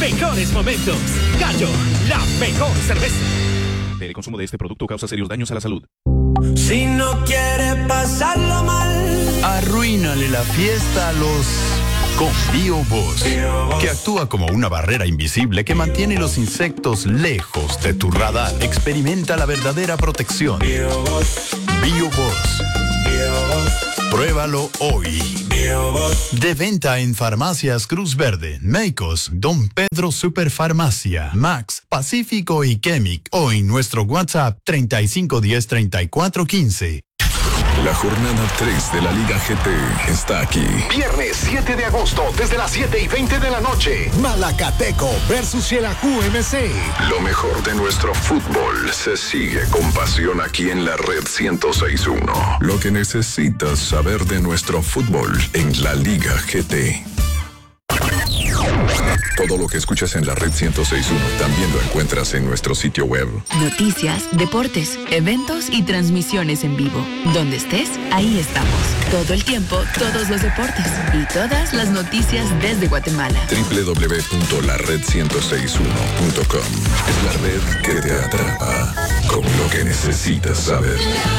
mejores momentos. Gallo, la mejor cerveza. El consumo de este producto causa serios daños a la salud. Si no quiere pasarlo mal, arruínale la fiesta a los... Con BioBoss, que actúa como una barrera invisible que mantiene los insectos lejos de tu radar. Experimenta la verdadera protección. BioBoss. Pruébalo hoy. De venta en farmacias Cruz Verde, Meicos, Don Pedro Superfarmacia, Max, Pacífico y Chemic, o en nuestro WhatsApp 3510-3415. La jornada 3 de la Liga GT está aquí. Viernes 7 de agosto, desde las 7:20 de la noche. Malacateco versus Xelajú MC. Lo mejor de nuestro fútbol se sigue con pasión aquí en la Red 106.1. Lo que necesitas saber de nuestro fútbol en la Liga GT. Todo lo que escuchas en la Red 106.1 también lo encuentras en nuestro sitio web. Noticias, deportes, eventos y transmisiones en vivo. Donde estés, ahí estamos. Todo el tiempo, todos los deportes y todas las noticias desde Guatemala. www.lared1061.com es la red que te atrapa con lo que necesitas saber.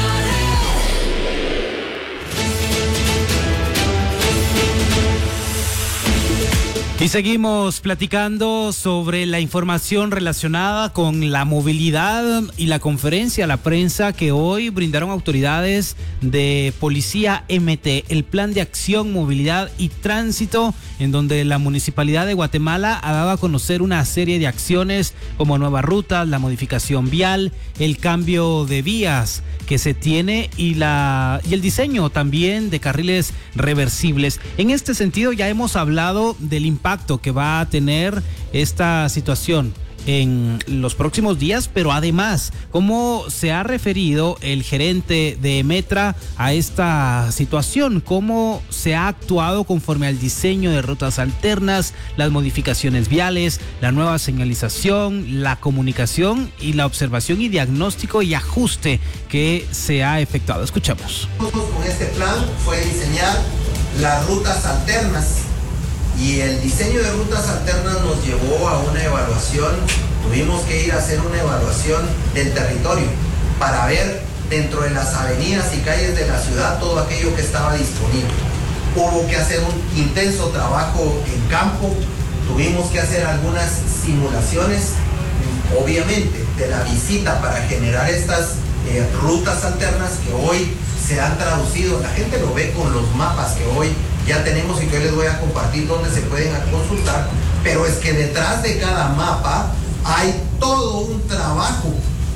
Y seguimos platicando sobre la información relacionada con la movilidad y la conferencia a la prensa que hoy brindaron autoridades de Policía MT, el Plan de Acción, Movilidad y Tránsito, en donde la Municipalidad de Guatemala ha dado a conocer una serie de acciones como nuevas rutas, la modificación vial, el cambio de vías que se tiene y el diseño también de carriles reversibles. En este sentido ya hemos hablado del impacto que va a tener esta situación en los próximos días, pero además, ¿cómo se ha referido el gerente de Metra a esta situación? ¿Cómo se ha actuado conforme al diseño de rutas alternas, las modificaciones viales, la nueva señalización, la comunicación y la observación y diagnóstico y ajuste que se ha efectuado? Escuchamos. Con este plan fue diseñar las rutas alternas. Y el diseño de rutas alternas nos llevó a una evaluación. Tuvimos que ir a hacer una evaluación del territorio para ver dentro de las avenidas y calles de la ciudad todo aquello que estaba disponible. Hubo que hacer un intenso trabajo en campo, tuvimos que hacer algunas simulaciones, obviamente, de la visita para generar estas rutas alternas que hoy se han traducido. La gente lo ve con los mapas que hoy ya tenemos y que hoy les voy a compartir donde se pueden consultar, pero es que detrás de cada mapa hay todo un trabajo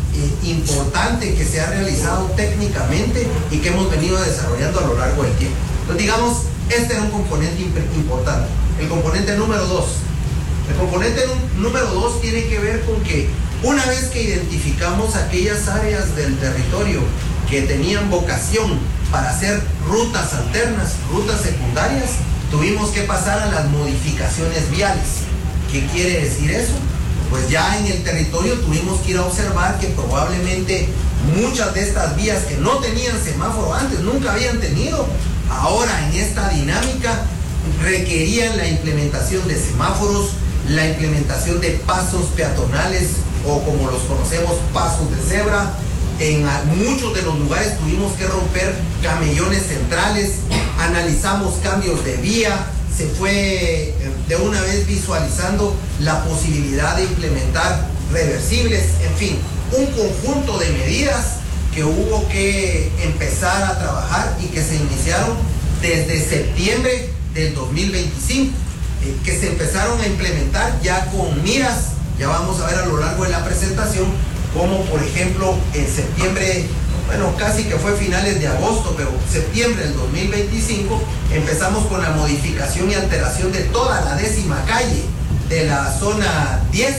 importante que se ha realizado técnicamente y que hemos venido desarrollando a lo largo del tiempo. Entonces, digamos, este era un componente importante. El componente número 2. El componente número 2 tiene que ver con que una vez que identificamos aquellas áreas del territorio que tenían vocación para hacer rutas alternas, rutas secundarias, tuvimos que pasar a las modificaciones viales. ¿Qué quiere decir eso? Pues ya en el territorio tuvimos que ir a observar que probablemente muchas de estas vías que no tenían semáforo antes, nunca habían tenido, ahora en esta dinámica requerían la implementación de semáforos, la implementación de pasos peatonales o como los conocemos, pasos de cebra. En muchos de los lugares tuvimos que romper camellones centrales, analizamos cambios de vía, se fue de una vez visualizando la posibilidad de implementar reversibles, en fin, un conjunto de medidas que hubo que empezar a trabajar y que se iniciaron desde septiembre del 2025, que se empezaron a implementar ya con miras, ya vamos a ver a lo largo de la presentación, como por ejemplo en septiembre, bueno, casi que fue finales de agosto, pero septiembre del 2025, empezamos con la modificación y alteración de toda la 10ª calle de la zona 10,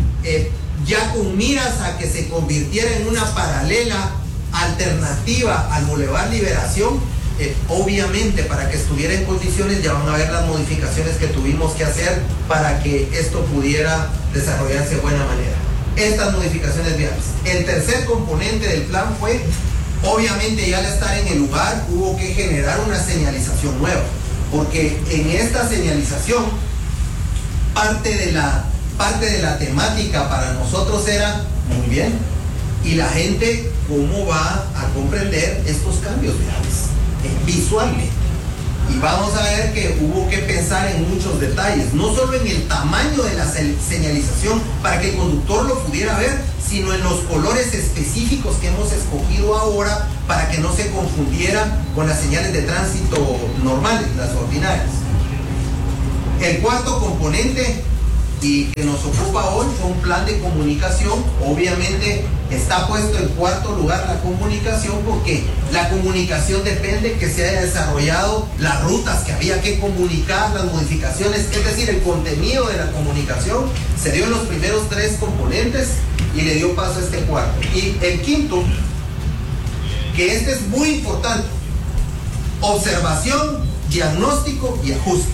ya con miras a que se convirtiera en una paralela alternativa al Boulevard Liberación. Obviamente, para que estuviera en condiciones, ya van a ver las modificaciones que tuvimos que hacer para que esto pudiera desarrollarse de buena manera. Estas modificaciones viales. El tercer componente del plan fue, obviamente, ya al estar en el lugar, hubo que generar una señalización nueva, porque en esta señalización, parte de la parte de la temática para nosotros era, muy bien, ¿y la gente cómo va a comprender estos cambios visuales? Y vamos a ver que hubo que pensar en muchos detalles, no solo en el tamaño de la señalización para que el conductor lo pudiera ver, sino en los colores específicos que hemos escogido ahora para que no se confundiera con las señales de tránsito normales, las ordinarias. El cuarto componente y que nos ocupa hoy fue un plan de comunicación. Obviamente está puesto en cuarto lugar la comunicación porque la comunicación depende que se haya desarrollado las rutas que había que comunicar, las modificaciones, es decir, el contenido de la comunicación se dio en los primeros tres componentes y le dio paso a este cuarto. Y el quinto, que este es muy importante: observación, diagnóstico y ajuste.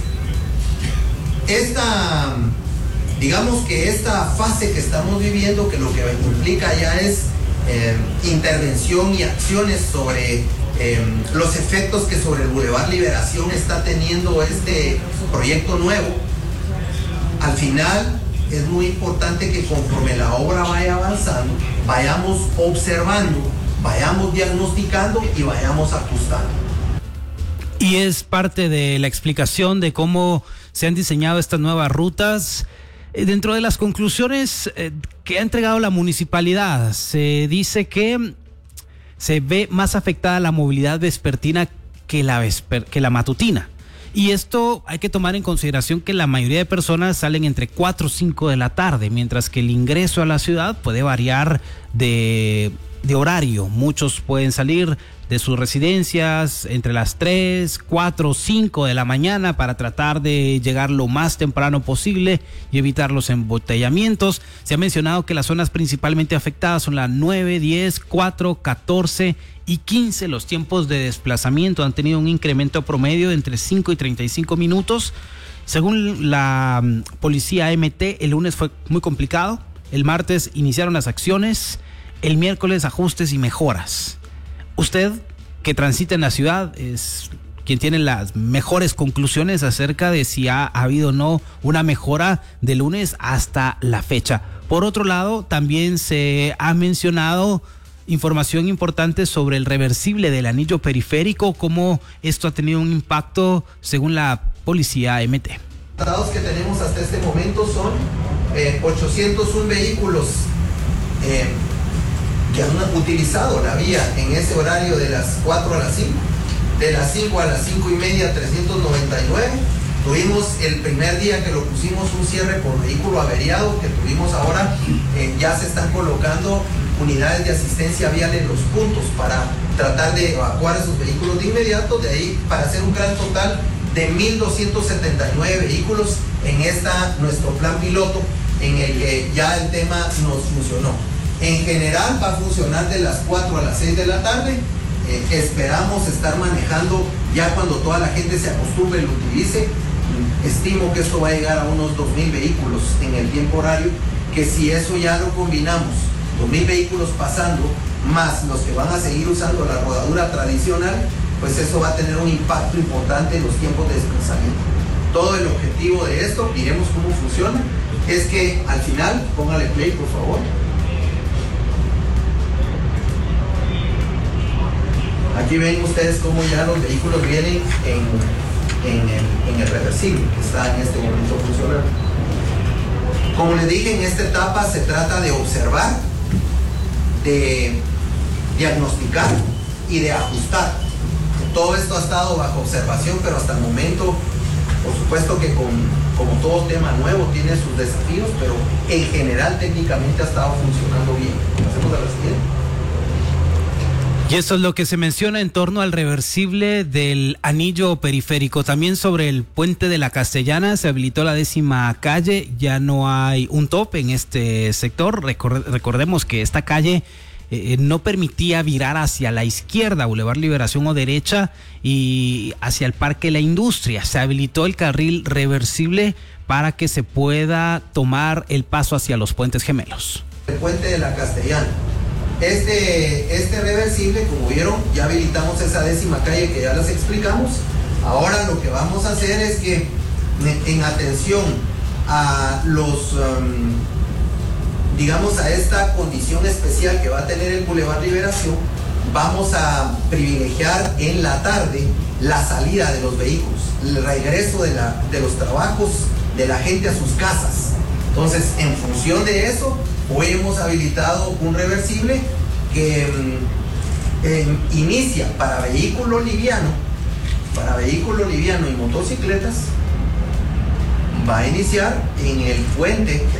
Digamos que esta fase que estamos viviendo, que lo que implica ya es intervención y acciones sobre los efectos que sobre el Boulevard Liberación está teniendo este proyecto nuevo. Al final es muy importante que conforme la obra vaya avanzando, vayamos observando, vayamos diagnosticando y vayamos ajustando. Y es parte de la explicación de cómo se han diseñado estas nuevas rutas. Dentro de las conclusiones que ha entregado la municipalidad, se dice que se ve más afectada la movilidad vespertina que la matutina. Y esto hay que tomar en consideración que la mayoría de personas salen entre 4 o 5 de la tarde, mientras que el ingreso a la ciudad puede variar de horario. Muchos pueden salir de sus residencias entre las 3, 4 o 5 de la mañana para tratar de llegar lo más temprano posible y evitar los embotellamientos. Se ha mencionado que las zonas principalmente afectadas son las 9, 10, 4, 14 y 15. Los tiempos de desplazamiento han tenido un incremento promedio de entre 5 y 35 minutos. Según la policía MT, el lunes fue muy complicado. El martes iniciaron las acciones. El miércoles ajustes y mejoras. Usted, que transita en la ciudad, es quien tiene las mejores conclusiones acerca de si ha habido o no una mejora de lunes hasta la fecha. Por otro lado, también se ha mencionado información importante sobre el reversible del anillo periférico, cómo esto ha tenido un impacto según la policía MT. Los datos que tenemos hasta este momento son 801 vehículos que han utilizado la vía en ese horario de las 4 a las 5, de las 5 a las 5 y media 399. Tuvimos el primer día que lo pusimos un cierre por vehículo averiado, que tuvimos ahora, ya se están colocando unidades de asistencia vial en los puntos para tratar de evacuar esos vehículos de inmediato, de ahí para hacer un gran total de 1,279 vehículos en nuestro plan piloto, en el que ya el tema nos funcionó. En general va a funcionar de las 4 a las 6 de la tarde. Esperamos estar manejando ya cuando toda la gente se acostumbre y lo utilice. Estimo que esto va a llegar a unos 2,000 vehículos en el tiempo horario, que si eso ya lo combinamos, 2,000 vehículos pasando, más los que van a seguir usando la rodadura tradicional, pues eso va a tener un impacto importante en los tiempos de desplazamiento. Todo el objetivo de esto, miremos cómo funciona, es que al final, póngale play por favor. Aquí ven ustedes cómo ya los vehículos vienen en el reversible que está en este momento funcionando. Como les dije, en esta etapa se trata de observar, de diagnosticar y de ajustar. Todo esto ha estado bajo observación, pero hasta el momento, por supuesto que como todo tema nuevo tiene sus desafíos, pero en general técnicamente ha estado funcionando bien. Pasemos a la siguiente. Y eso es lo que se menciona en torno al reversible del anillo periférico. También sobre el puente de la Castellana se habilitó la 10ª calle. Ya no hay un tope en este sector. Recordemos que esta calle no permitía virar hacia la izquierda, Boulevard Liberación o derecha, y hacia el Parque La Industria. Se habilitó el carril reversible para que se pueda tomar el paso hacia los puentes gemelos. El puente de la Castellana. Este reversible, como vieron, ya habilitamos esa 10ª calle que ya les explicamos. Ahora lo que vamos a hacer es que en atención a los, digamos, a esta condición especial que va a tener el Boulevard Liberación, vamos a privilegiar en la tarde la salida de los vehículos, el regreso de los trabajos de la gente a sus casas. Entonces, en función de eso, hoy hemos habilitado un reversible que inicia para vehículo liviano y motocicletas, va a iniciar en el puente